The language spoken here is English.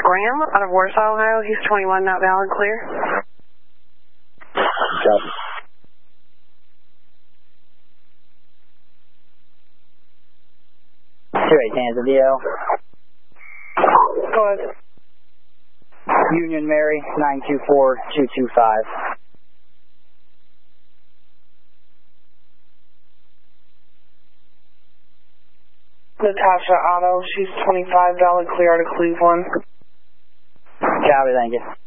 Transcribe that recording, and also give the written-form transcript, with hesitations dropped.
Graham out of Warsaw, Ohio. He's 21, not valid, clear. Copy. Hands of DL. Go ahead. Union Mary, 924225. Natasha Otto, she's 25, valid, clear out of Cleveland. Copy, thank you.